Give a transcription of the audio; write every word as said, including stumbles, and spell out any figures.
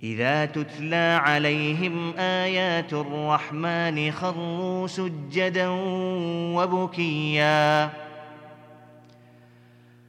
إذا تتلى عليهم آيات الرحمن خروا سجدا وبكيا